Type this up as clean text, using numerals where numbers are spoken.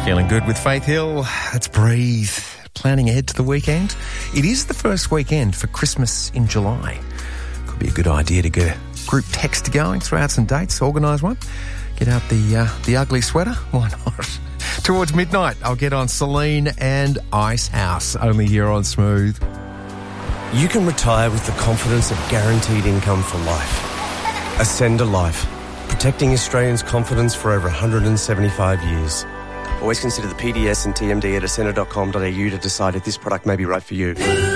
Feeling good with Faith Hill. Let's breathe. Planning ahead to the weekend. It is the first weekend for Christmas in July. Could be a good idea to get a group text going, throw out some dates, organise one. Get out the ugly sweater. Why not? Towards midnight, I'll get on Celine and Icehouse, only here on Smooth. You can retire with the confidence of guaranteed income for life. Ascend a Life, protecting Australians' confidence for over 175 years. Always consider the PDS and TMD at ascender.com.au to decide if this product may be right for you.